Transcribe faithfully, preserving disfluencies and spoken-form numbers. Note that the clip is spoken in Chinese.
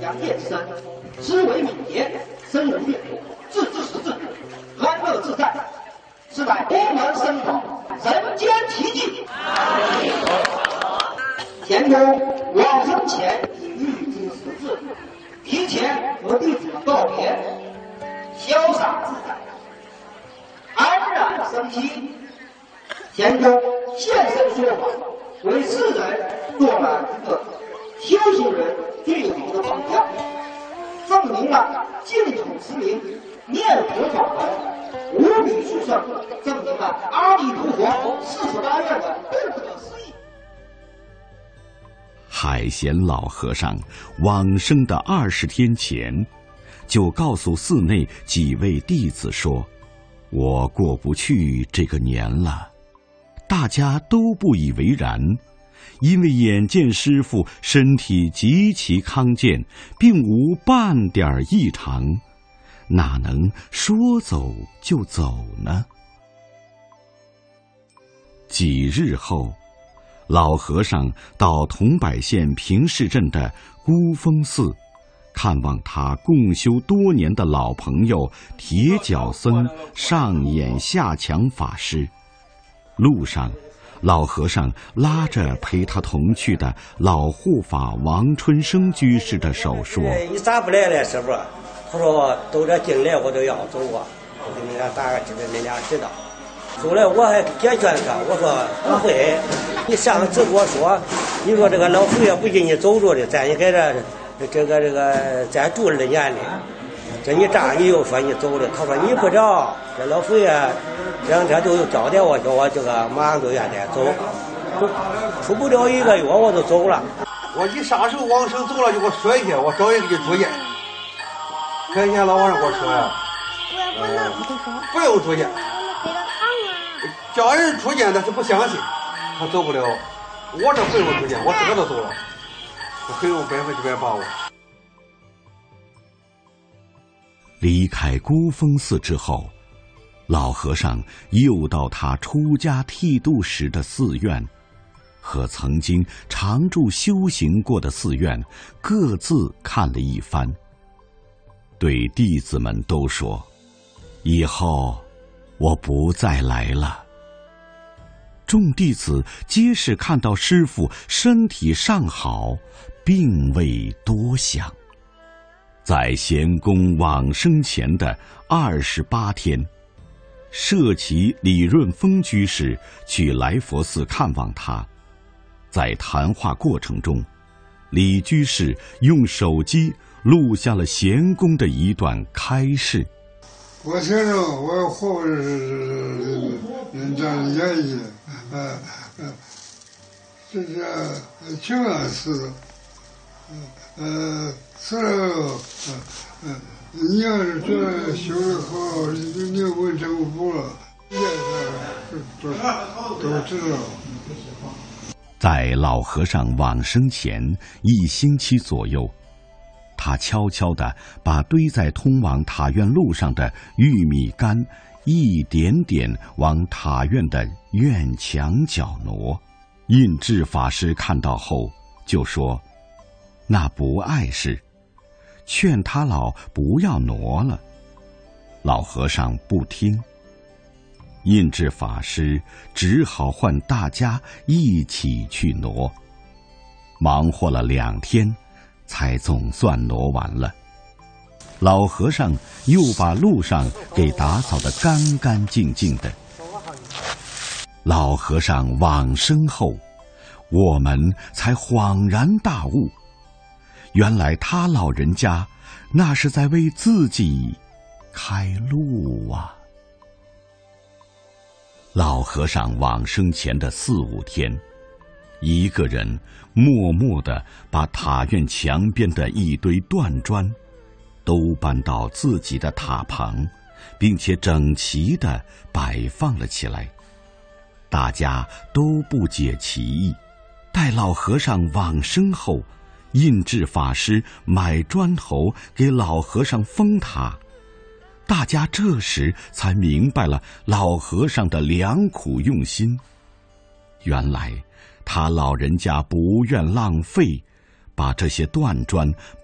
将健身，思维敏捷，深入阅读，自知识自安乐自在，是乃佛门僧宝，人间奇迹。田公往生前已预知时至，提前和弟子们告别，潇洒自在，安然生息。田公现身说法，为世人做了一个修行人最好的榜样，证明了净土持名、念佛法门无比殊胜，证明了阿弥陀佛四十八愿的不可思议。 海贤老和尚往生的二十天前，就告诉寺内几位弟子说：“我过不去这个年了。”大家都不以为然，因为眼见师父身体极其康健，并无半点异常，哪能说走就走呢？几日后，老和尚到桐柏县平市镇的孤峰寺，看望他共修多年的老朋友铁脚僧上演下强法师。路上，老和尚拉着陪他同去的老护法王春生居士的手说：“ 你咋不来了，师傅？”他说：“都这进来我都要走啊，我给你俩打个知道，你俩知道。”后来我还解劝他，我说：“不会，你上次跟我说，你说这个老佛爷不给你走着的，咱也在这这个这个咱住了年的。这你这样你又说你走了，他说你不知道，这老佛爷两天都有交代我，叫我这个马上都愿再走，出不了一个月我就走了。 我你啥时候往生走了就给我说一下，我找人给你住院。前天老和尚给我说呀，呃，不用住院，叫人住院但是不相信，他走不了。我这不用住院，我自个都走了，我很有百分之百把握。 离开孤峰寺之后，老和尚又到他出家剃度时的寺院，和曾经常住修行过的寺院各自看了一番，对弟子们都说：“以后我不再来了。”众弟子皆是看到师父身体尚好，并未多想。在贤公往生前的二十八天，舍其李润峰居士去来佛寺看望他。在谈话过程中，李居士用手机录下了贤公的一段开示。 我先生，我活着是这样演绎，呃呃，这是情感事，呃，是呃呃，你要是觉得修得好，你你问政府了，也是都都知道。 在老和尚往生前一星期左右，他悄悄地把堆在通往塔院路上的玉米杆一点点往塔院的院墙角挪。印智法师看到后就说：“那不碍事，劝他老不要挪了。”老和尚不听，印智法师只好唤大家一起去挪。忙活了两天，才总算挪完了。老和尚又把路上给打扫得干干净净的。老和尚往生后，我们才恍然大悟，原来他老人家那是在为自己开路啊。老和尚往生前的四五天，一个人默默地把塔院墙边的一堆断砖都搬到自己的塔旁，并且整齐地摆放了起来。大家都不解其意。待老和尚往生后，印智法师买砖头给老和尚封塔，大家这时才明白了老和尚的良苦用心。原来他老人家不愿浪费，把这些断砖